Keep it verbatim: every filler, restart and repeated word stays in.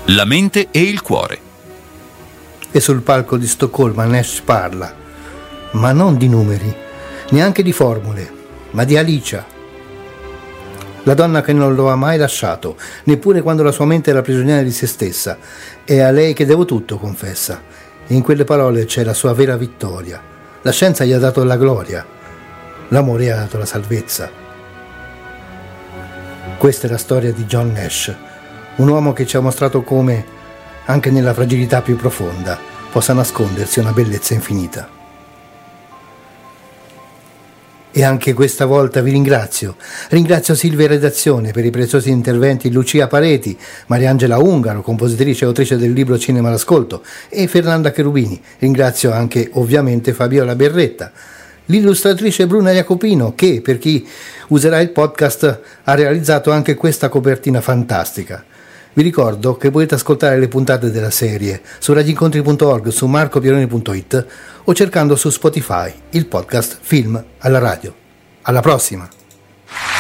La mente e il cuore. E sul palco di Stoccolma Nash parla, ma non di numeri, neanche di formule, ma di Alicia. La donna che non lo ha mai lasciato, neppure quando la sua mente era prigioniera di se stessa. È a lei che devo tutto, confessa. E in quelle parole c'è la sua vera vittoria. La scienza gli ha dato la gloria, l'amore gli ha dato la salvezza. Questa è la storia di John Nash, un uomo che ci ha mostrato come, anche nella fragilità più profonda, possa nascondersi una bellezza infinita. E anche questa volta vi ringrazio. Ringrazio Silvia in redazione per i preziosi interventi Lucia Pareti, Mariangela Ungaro, compositrice e autrice del libro Cinema all'ascolto, e Fernanda Cherubini. Ringrazio anche ovviamente Fabiola Berretta, l'illustratrice Bruna Jacopino, che per chi userà il podcast ha realizzato anche questa copertina fantastica. Vi ricordo che potete ascoltare le puntate della serie su radioincontri punto org, su marcopieroni punto it o cercando su Spotify il podcast Film alla radio. Alla prossima!